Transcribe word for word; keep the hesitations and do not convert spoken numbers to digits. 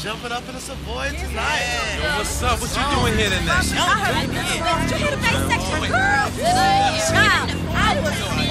jumping up in a Savoy tonight. Yo, what's up? What you doing here tonight? I heard you. You hear the nice section, girl? Child, I was